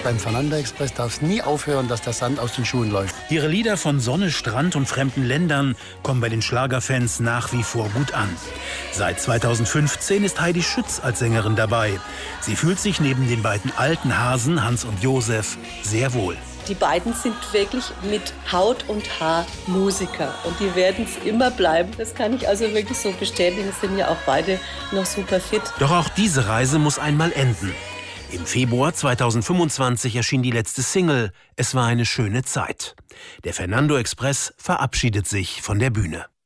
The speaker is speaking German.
Beim Fernando Express darf es nie aufhören, dass der Sand aus den Schuhen läuft. Ihre Lieder von Sonne, Strand und fremden Ländern kommen bei den Schlagerfans nach wie vor gut an. Seit 2015 ist Heidi Schütz als Sängerin dabei. Sie fühlt sich neben den beiden alten Hasen, Hans und Josef, sehr wohl. Die beiden sind wirklich mit Haut und Haar Musiker und die werden es immer bleiben. Das kann ich also wirklich so bestätigen, sind ja auch beide noch super fit. Doch auch diese Reise muss einmal enden. Im Februar 2025 erschien die letzte Single, Es war eine schöne Zeit. Der Fernando Express verabschiedet sich von der Bühne.